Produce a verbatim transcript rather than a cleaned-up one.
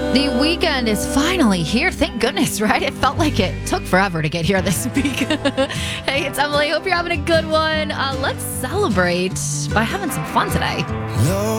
The weekend is finally here. Thank goodness, right? It felt like it took forever to get here this week. Hey, it's Emily. Hope you're having a good one. Uh, let's celebrate by having some fun today. No